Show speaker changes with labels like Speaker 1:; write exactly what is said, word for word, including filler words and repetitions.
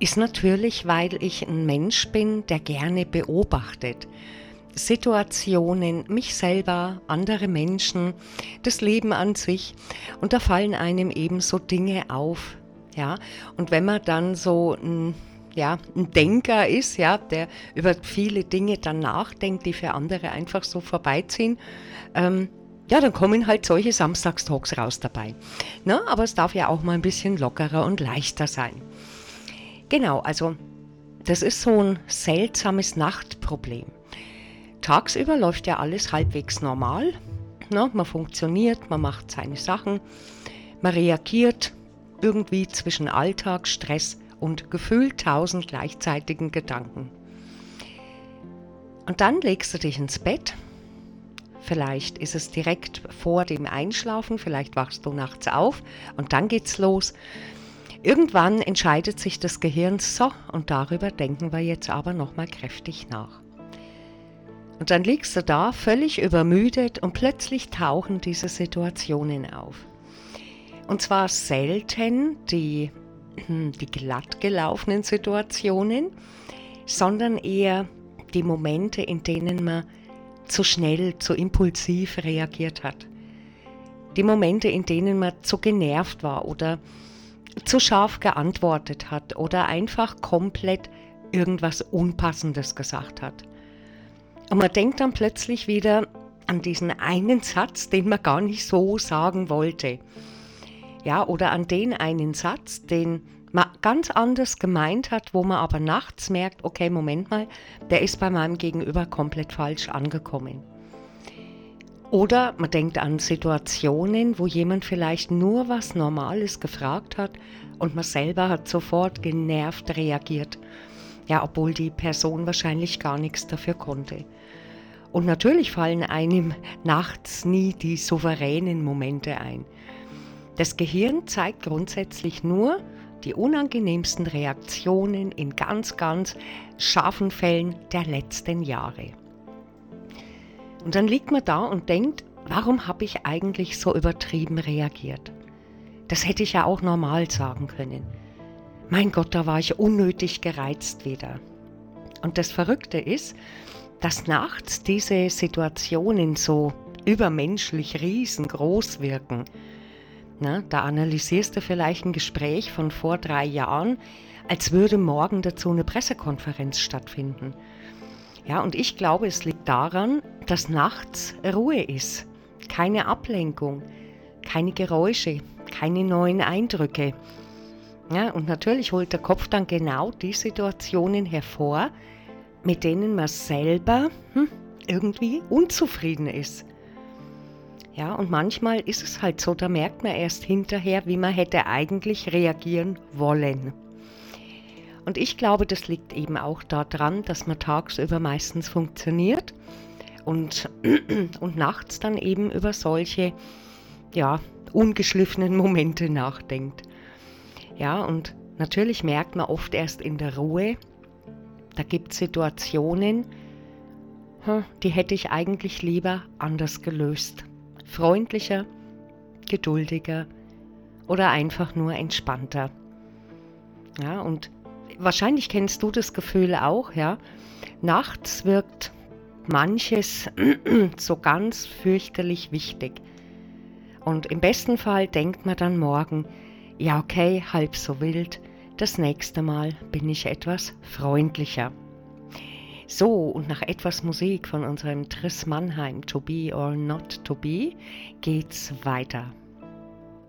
Speaker 1: ist natürlich, weil ich ein Mensch bin, der gerne beobachtet. Situationen, mich selber, andere Menschen, das Leben an sich. Und da fallen einem eben so Dinge auf. Ja? Und wenn man dann so ein, ja, ein Denker ist, ja, der über viele Dinge dann nachdenkt, die für andere einfach so vorbeiziehen, ähm, ja, dann kommen halt solche Samstagstalks raus dabei. Ne? Aber es darf ja auch mal ein bisschen lockerer und leichter sein. Genau, also das ist so ein seltsames Nachtproblem. Tagsüber läuft ja alles halbwegs normal. Ne? Man funktioniert, man macht seine Sachen, man reagiert irgendwie zwischen Alltag, Stress und gefühlt tausend gleichzeitigen Gedanken. Und dann legst du dich ins Bett. Vielleicht ist es direkt vor dem Einschlafen, vielleicht wachst du nachts auf und dann geht's los. Irgendwann entscheidet sich das Gehirn, so, und darüber denken wir jetzt aber nochmal kräftig nach. Und dann liegst du da, völlig übermüdet, und plötzlich tauchen diese Situationen auf. Und zwar selten die, die glatt gelaufenen Situationen, sondern eher die Momente, in denen man zu schnell, zu impulsiv reagiert hat. Die Momente, in denen man zu genervt war oder zu scharf geantwortet hat oder einfach komplett irgendwas Unpassendes gesagt hat. Und man denkt dann plötzlich wieder an diesen einen Satz, den man gar nicht so sagen wollte. Ja, oder an den einen Satz, den man ganz anders gemeint hat, wo man aber nachts merkt, okay, Moment mal, der ist bei meinem Gegenüber komplett falsch angekommen. Oder man denkt an Situationen, wo jemand vielleicht nur was Normales gefragt hat und man selber hat sofort genervt reagiert. Ja, obwohl die Person wahrscheinlich gar nichts dafür konnte. Und natürlich fallen einem nachts nie die souveränen Momente ein. Das Gehirn zeigt grundsätzlich nur die unangenehmsten Reaktionen in ganz, ganz scharfen Fällen der letzten Jahre. Und dann liegt man da und denkt, warum habe ich eigentlich so übertrieben reagiert? Das hätte ich ja auch normal sagen können. Mein Gott, da war ich unnötig gereizt wieder. Und das Verrückte ist, dass nachts diese Situationen so übermenschlich riesengroß wirken. Na, da analysierst du vielleicht ein Gespräch von vor drei Jahren, als würde morgen dazu eine Pressekonferenz stattfinden. Ja, und ich glaube, es liegt daran, dass nachts Ruhe ist. Keine Ablenkung, keine Geräusche, keine neuen Eindrücke. Ja, und natürlich holt der Kopf dann genau die Situationen hervor, mit denen man selber hm, irgendwie unzufrieden ist. Ja, und manchmal ist es halt so, da merkt man erst hinterher, wie man hätte eigentlich reagieren wollen. Und ich glaube, das liegt eben auch daran, dass man tagsüber meistens funktioniert und, und nachts dann eben über solche, ja, ungeschliffenen Momente nachdenkt. Ja, und natürlich merkt man oft erst in der Ruhe, da gibt es Situationen, die hätte ich eigentlich lieber anders gelöst. Freundlicher, geduldiger oder einfach nur entspannter. Ja, und wahrscheinlich kennst du das Gefühl auch, ja. Nachts wirkt manches so ganz fürchterlich wichtig. Und im besten Fall denkt man dann morgen, ja okay, halb so wild, das nächste Mal bin ich etwas freundlicher. So, und nach etwas Musik von unserem Triss Mannheim, To Be or Not To Be, geht's weiter.